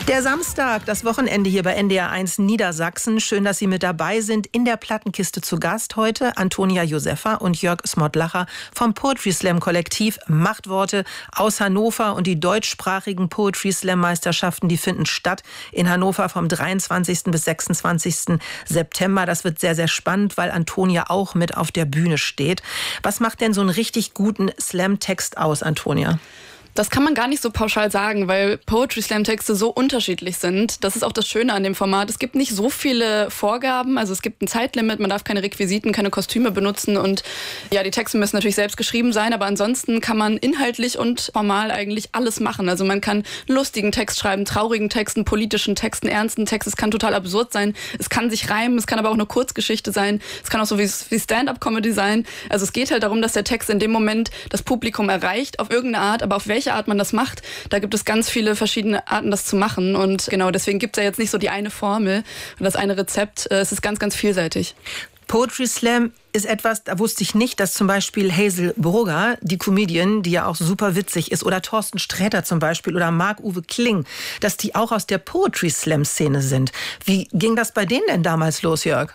Der Samstag, das Wochenende hier bei NDR1 Niedersachsen. Schön, dass Sie mit dabei sind. In der Plattenkiste zu Gast heute Antonia Josefa und Jörg Smodlacher vom Poetry Slam Kollektiv Machtworte aus Hannover. Und die deutschsprachigen Poetry Slam Meisterschaften, die finden statt in Hannover vom 23. bis 26. September. Das wird sehr, sehr spannend, weil Antonia auch mit auf der Bühne steht. Was macht denn so einen richtig guten Slam-Text aus, Antonia? Das kann man gar nicht so pauschal sagen, weil Poetry-Slam-Texte so unterschiedlich sind. Das ist auch das Schöne an dem Format. Es gibt nicht so viele Vorgaben, also es gibt ein Zeitlimit, man darf keine Requisiten, keine Kostüme benutzen und ja, die Texte müssen natürlich selbst geschrieben sein, aber ansonsten kann man inhaltlich und formal eigentlich alles machen. Also man kann einen lustigen Text schreiben, traurigen Text, einen politischen Text, einen ernsten Text, es kann total absurd sein, es kann sich reimen, es kann aber auch eine Kurzgeschichte sein, es kann auch so wie Stand-up-Comedy sein. Also es geht halt darum, dass der Text in dem Moment das Publikum erreicht, auf irgendeine Art, aber auf welche Art man das macht, da gibt es ganz viele verschiedene Arten, das zu machen. Und genau, deswegen gibt es ja jetzt nicht so die eine Formel und das eine Rezept. Es ist ganz, ganz vielseitig. Poetry Slam ist etwas, da wusste ich nicht, dass zum Beispiel Hazel Brugger, die Comedian, die ja auch super witzig ist, oder Thorsten Sträter zum Beispiel oder Marc-Uwe Kling, dass die auch aus der Poetry Slam Szene sind. Wie ging das bei denen denn damals los, Jörg?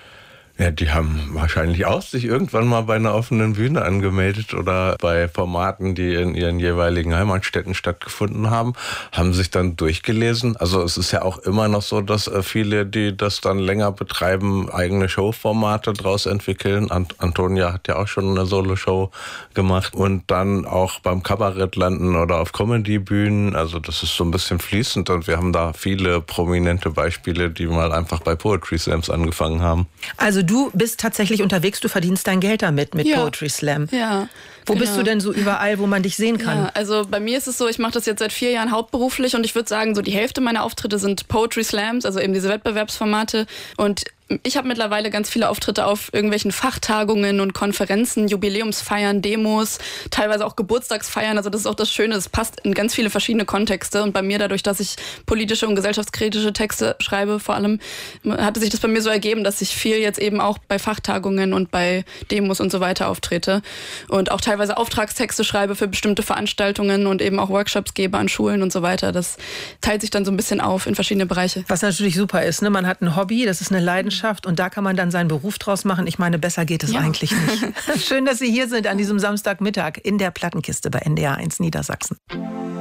Ja, die haben wahrscheinlich auch sich irgendwann mal bei einer offenen Bühne angemeldet oder bei Formaten, die in ihren jeweiligen Heimatstädten stattgefunden haben, haben sich dann durchgelesen. Also es ist ja auch immer noch so, dass viele, die das dann länger betreiben, eigene Showformate draus entwickeln. Antonia hat ja auch schon eine Solo-Show gemacht und dann auch beim Kabarett landen oder auf Comedy-Bühnen. Also das ist so ein bisschen fließend und wir haben da viele prominente Beispiele, die mal einfach bei Poetry Slams angefangen haben. Also du bist tatsächlich unterwegs, du verdienst dein Geld damit mit Poetry Slam. Ja. Wo bist du denn so überall, wo man dich sehen kann? Ja, also bei mir ist es so, ich mache das jetzt seit 4 Jahren hauptberuflich und ich würde sagen, so die Hälfte meiner Auftritte sind Poetry Slams, also eben diese Wettbewerbsformate. Und ich habe mittlerweile ganz viele Auftritte auf irgendwelchen Fachtagungen und Konferenzen, Jubiläumsfeiern, Demos, teilweise auch Geburtstagsfeiern. Also das ist auch das Schöne, es passt in ganz viele verschiedene Kontexte. Und bei mir, dadurch, dass ich politische und gesellschaftskritische Texte schreibe vor allem, hatte sich das bei mir so ergeben, dass ich viel jetzt eben auch bei Fachtagungen und bei Demos und so weiter auftrete. Und auch teilweise Auftragstexte schreibe für bestimmte Veranstaltungen und eben auch Workshops gebe an Schulen und so weiter. Das teilt sich dann so ein bisschen auf in verschiedene Bereiche. Was natürlich super ist, ne? Man hat ein Hobby, das ist eine Leidenschaft und da kann man dann seinen Beruf draus machen. Ich meine, besser geht es eigentlich nicht. Schön, dass Sie hier sind an diesem Samstagmittag in der Plattenkiste bei NDR1 Niedersachsen.